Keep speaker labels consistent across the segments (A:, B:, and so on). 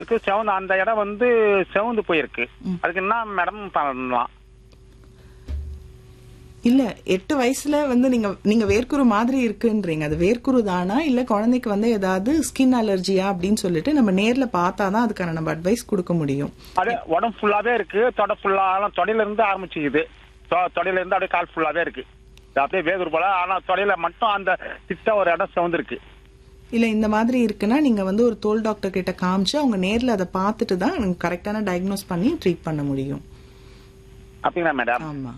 A: செவந்து அந்த இடம் வந்து செவந்து போயிருக்கு. அதுக்கு என்ன மேடம் பண்ணலாம்?
B: இல்ல 8 வயசுல வந்து நீங்க வேர்க்குரு மாதிரி இருக்குன்றீங்க. அது வேர்க்குரு தானா இல்ல குழந்தைக்கு வந்து ஏதாவது ஸ்கின் அலர்ஜியா அப்படின்னு சொல்லிட்டு நம்ம நேர்ல பார்த்தாதான் அதுக்கான நம்ம அட்வைஸ் கொடுக்க முடியும்.
A: அது உடம்பு ஃபுல்லாவே இருக்கு, தொடை ஃபுல்லா, தொடையில இருந்து ஆரம்பிச்சுக்குது. தொடையில இருந்து அப்படியே கால் ஃபுல்லாவே இருக்கு, அப்படியே வேகுரு போல. ஆனா தொடையில மட்டும் அந்த திட்ட ஒரு இடம் செவந்திருக்கு.
B: இல்ல இந்த மாதிரி இருக்குன்னா நீங்க வந்து ஒரு தோல் டாக்டர் கிட்ட காமிச்சு அவங்க நேர்ல அதை பார்த்துட்டு தான் கரெக்டான டயக்னோஸ் பண்ணி ட்ரீட் பண்ண முடியும்.
A: அப்படிங்களா மேடம்?
B: ஆமா,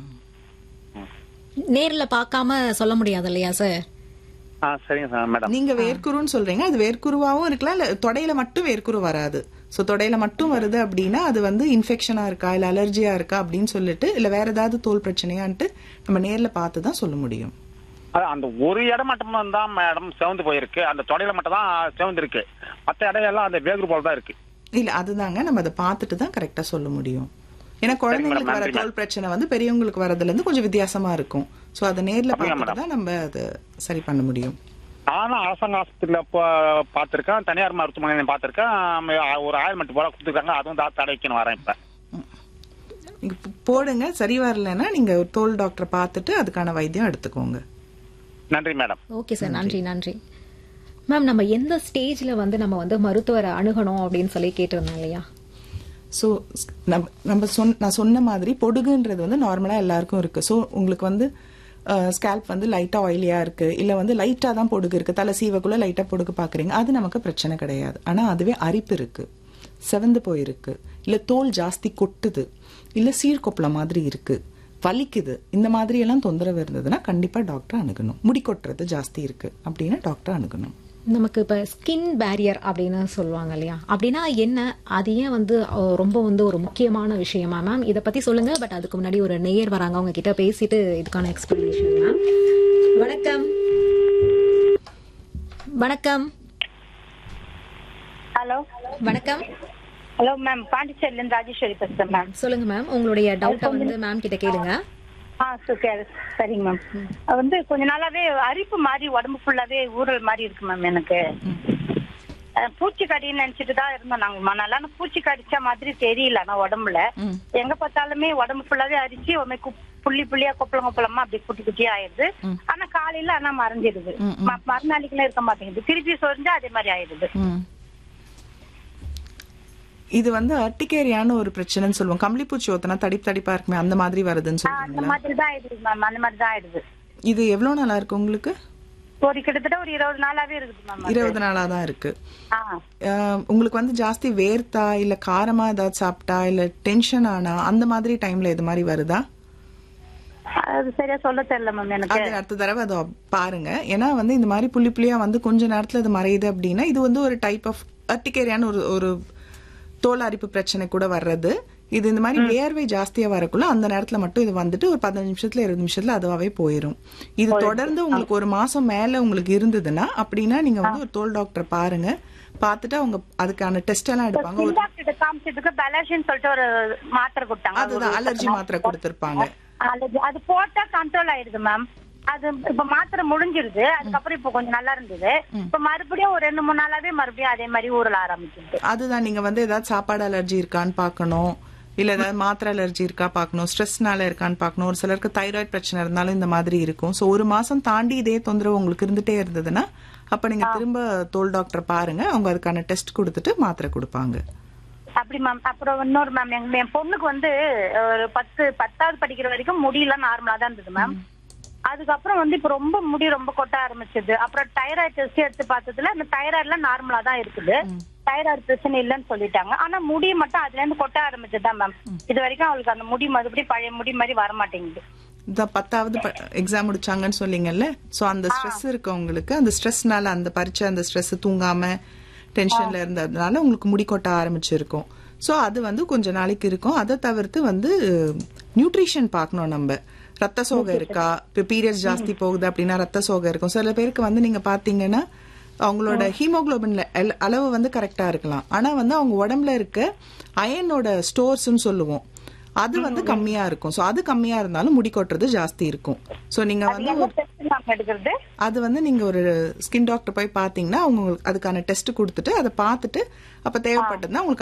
C: நேர்ல பார்க்காம சொல்ல முடியாது இல்லையா சார்?
A: சரிங்க சார் மேடம்.
B: நீங்க வேர்க்குருன்னு சொல்றீங்க, அது வேர்க்குருவாவும் இருக்கலாம், இல்ல தொடையில மட்டும் வேர்க்குரு வராது. சோ தொடையில மட்டும் வருது அப்படின்னா அது வந்து இன்ஃபெக்ஷனா இருக்கா இல்ல அலர்ஜியா இருக்கா அப்படின்னு சொல்லிட்டு, இல்ல வேற ஏதாவது தோல் பிரச்சனையான்ட்டு நம்ம நேர்ல பார்த்து தான் சொல்ல முடியும்.
A: அந்த ஒரு இடம் மட்டும் தான் மேடம் செவந்து போயிருக்கு, அந்த தொடையில மட்டும் தான் செவந்து இருக்கு. மற்ற இடம் எல்லாம் அந்த வேகுரு போல தான் இருக்கு.
B: இல்ல அதுதாங்க நம்ம அதை பார்த்துட்டு தான் கரெக்டா சொல்ல முடியும். ஏன்னா குழந்தைங்களுக்கு வர தோல் பிரச்சனை வந்து பெரியவங்களுக்கு வரதுல இருந்து கொஞ்சம் வித்தியாசமா இருக்கும். சோ அதை நேர்ல பார்த்துட்டு தான் நம்ம அதை சரி பண்ண முடியும்.
A: நானும் அரசாங்க ஆஸ்பத்திரியில பாத்திருக்கேன், தனியார் மருத்துவமனை பாத்திருக்கேன். ஒரு ஆயில்மெண்ட் போல கொடுத்துருக்காங்க, அதுவும் தடைக்கணும் வரேன். இப்ப
B: நீங்க போடுங்க, சரி வரலன்னா நீங்க தோல் டாக்டரை பார்த்துட்டு அதுக்கான வைத்தியம் எடுத்துக்கோங்க.
A: நன்றி மேடம்.
C: ஓகே சார், நன்றி நன்றி மேம். நம்ம எந்த ஸ்டேஜ்ல வந்து நம்ம வந்து மருத்துவரை அணுகணும் அப்படின்னு சொல்லி கேட்டிருந்தோம் இல்லையா?
B: ஸோ நான் சொன்ன மாதிரி பொடுகுன்றது வந்து நார்மலா எல்லாருக்கும் இருக்கு. ஸோ உங்களுக்கு வந்து ஸ்கேல்ப் வந்து லைட்டா ஆயிலியா இருக்கு, இல்ல வந்து லைட்டா தான் பொடுகு இருக்கு, தலை சீவக்குள்ள லைட்டா பொடுகு பாக்குறீங்க, அது நமக்கு பிரச்சனை கிடையாது. ஆனா அதுவே அரிப்பு இருக்கு, செவந்து போயிருக்கு, இல்ல தோல் ஜாஸ்தி கொட்டுது, இல்ல சீர்கொப்பள மாதிரி இருக்கு, வலிக்குது, இந்த மாதிரி எல்லாம் தொந்தரவு இருந்ததுன்னா கண்டிப்பா டாக்டர் அணுகணும். முடி கொட்டுறது ஜாஸ்தி இருக்கு அப்படின்னா டாக்டர் அணுகணும்.
C: நமக்கு இப்ப ஸ்கின் பேரியர் அப்படின்னு சொல்லுவாங்க இல்லையா, அப்படின்னா என்ன, அது ஏன் வந்து ரொம்ப வந்து ஒரு முக்கியமான விஷயமா மேம்? இதை பத்தி சொல்லுங்க. பட் அதுக்கு முன்னாடி ஒரு நேயர் வராங்க, அவங்க கிட்ட பேசிட்டு இதுக்கான எக்ஸ்பிளனேஷன். மேம் வணக்கம். வணக்கம்.
D: ஹலோ
C: வணக்கம்.
D: ஹலோ மேம், பாண்டிச்சேரில இருந்து ராஜேஸ்வரி பேசுறேன் மேம்.
C: சொல்லுங்க மேம், உங்களுடைய டவுட்டை வந்து மேம் கிட்ட கேளுங்க.
D: சரிங்க மேம். வந்து கொஞ்ச நாளாவே அரிப்பு மாதிரி உடம்பு ஃபுல்லாவே ஊறல் மாதிரி இருக்கு மேம். எனக்கு பூச்சி கடின்னு நினைச்சிட்டு தான் இருந்தோம் நாங்க. நல்லா பூச்சி கடிச்ச மாதிரி தெரியல. ஆனா உடம்புல எங்க பார்த்தாலுமே உடம்பு ஃபுல்லாவே அரிச்சு புள்ளி புள்ளியா கொப்பளமா அப்படி குட்டி குட்டியா ஆயிடுது. ஆனா காலையில ஆனா மறைஞ்சிடுது, மறுநாளைக்குலாம் இருக்க மாட்டேங்குது. திருப்பி சொரிஞ்சா அதே மாதிரி ஆயிடுது.
B: இது வந்து அர்டிகேரியான ஒரு பிரச்சனைன்னு சொல்லுவோம். கம்பளிப்பூச்சி ஓத்தனா தடிப்பா இருக்குமே, அந்த மாதிரி வருதுன்னு சொல்றீங்களா?
D: அந்த மாதிரி தான் ஆயிடுது மேம், அந்த மாதிரி தான் ஆயிடுது.
B: இது எவ்வளவு நாளா இருக்கு உங்களுக்கு?
D: ஒரு கிட்டத்தட்ட ஒரு 20 நாளாவே இருக்குது மேம்.
B: 20 நாளா தான் இருக்கு. உங்களுக்கு வந்து ஜாஸ்தி வேர்த்தா இல்ல காரமா ஏதாவது சாப்பிட்டா இல்ல டென்ஷன் ஆனா அந்த மாதிரி டைம்ல இது மாதிரி வருதா?
D: அது சரியா சொல்ல தெரியல மேம் எனக்கு.
B: அது அடுத்த தடவை அதை பாருங்க. ஏன்னா வந்து இந்த மாதிரி புள்ளி புள்ளியா வந்து கொஞ்ச நேரத்துல இது மறையுது அப்படின்னா இது வந்து ஒரு டைப் ஆஃப் அர்டிகேரியான ஒரு தோல் அரிப்பு பிரச்சனை கூட வர்றது. இது இந்த மாதிரி வேர்வை ஜாஸ்தியா வரக்குள்ள அந்த நேரத்துல மட்டும் இது வந்துட்டு ஒரு 15 நிமிஷத்துல 20 நிமிஷத்துல அதுவாவே போயிடும். இது தொடர்ந்து உங்களுக்கு ஒரு மாசம் மேல உங்களுக்கு இருந்ததுன்னா அப்படின்னா நீங்க வந்து ஒரு தோல் டாக்டர் பாருங்க. பார்த்துட்டு அவங்க அதுக்கான டெஸ்ட் எல்லாம் எடுப்பாங்க.
D: ஒரு மாத்திரை கொடுத்தாங்க,
B: அதுதான் அலர்ஜி மாத்திரை கொடுத்திருப்பாங்க.
D: அது போட்டா கண்ட்ரோல் ஆயிடுது மேம். அது இப்ப மாத்திரை முடிஞ்சிருது. அதுக்கப்புறம் இப்ப கொஞ்சம் நல்லா இருந்தது. இப்ப மறுபடியும் ஒரு 2-3 நாளாவே மறுபடியும் அதே மாதிரி ஊறல ஆரம்பிச்சிருக்கு.
B: அதுதான் நீங்க வந்து ஏதாவது சாப்பாடு அலர்ஜி இருக்கான்னு பாக்கணும், இல்ல ஏதாவது மாத்திரை அலர்ஜி இருக்கா பாக்கணும், ஸ்ட்ரெஸ்னால இருக்கான்னு பாக்கணும். ஒரு சிலருக்கு தைராய்டு பிரச்சனை இருந்தாலும் இந்த மாதிரி இருக்கும். சோ ஒரு மாசம் தாண்டி இதே தொந்தரவு உங்களுக்கு இருந்துட்டே இருந்ததுன்னா அப்ப நீங்க திரும்ப தோல் டாக்டர் பாருங்க. அவங்க அதுக்கான டெஸ்ட் கொடுத்துட்டு மாத்திரை கொடுப்பாங்க.
D: அப்படி மேம். அப்புறம் இன்னொரு மேம், என் பொண்ணுக்கு வந்து ஒரு 10வது படிக்கிற வரைக்கும் முடியெல்லாம் நார்மலா தான் இருந்தது மேம். அதுக்கப்புறம் வந்து இப்ப ரொம்ப முடி ரொம்ப கொட்ட ஆரம்பிச்சது. அப்புறம் தைராய்டு டெஸ்ட் எடுத்து பார்த்ததுல அந்த தைராய்டுல நார்மலா தான் இருக்குது, தைராய்டு பிரச்சனை இல்லைன்னு சொல்லிட்டாங்க. ஆனா முடி மட்டும் அதுல இருந்து கொட்ட ஆரம்பிச்சதுதான் மேம். இது வரைக்கும் அவளுக்கு அந்த முடி மறுபடியும் பழைய முடி மாதிரி வர மாட்டேங்குது.
B: இந்த 10வது எக்ஸாம் முடிச்சாங்கன்னு சொன்னீங்கல்ல, சோ அந்த ஸ்ட்ரெஸ் இருக்கு உங்களுக்கு. அந்த ஸ்ட்ரெஸ்னால அந்த பரீட்சை அந்த ஸ்ட்ரெஸ் தூங்காம டென்ஷன்ல இருந்ததுனால உங்களுக்கு முடி கொட்ட ஆரம்பிச்சிருக்கும். சோ அது வந்து கொஞ்ச நாளைக்கு இருக்கும். அதை தவிர்த்து வந்து நியூட்ரிஷன் பார்க்கணும். நம்ம ரத்த சோகை இருக்கா, இப்ப பீரியட்ஸ் ஜாஸ்தி போகுது அப்படின்னா ரத்த சோகை இருக்கும். சில பேருக்கு வந்து நீங்க பாத்தீங்கன்னா அவங்களோட ஹீமோகுளோபின் அளவு வந்து கரெக்டா இருக்கலாம். ஆனா வந்து அவங்க உடம்புல இருக்க அயனோட ஸ்டோர்ஸ்ன்னு சொல்லுவோம், அது வந்து கம்மியா இருக்கும். சோ அது கம்மியா இருந்தாலும் முடி கொட்டுறது ஜாஸ்தி இருக்கும். சோ நீங்க வந்து
D: எடுக்கிறது
B: அது வந்து நீங்க ஒரு ஸ்கின் டாக்டர் போய் பாத்தீங்கன்னா அவங்க அதுக்கான டெஸ்ட் கொடுத்துட்டு அதை பார்த்துட்டு அப்ப தேவைப்பட்டதுன்னா உங்களுக்கு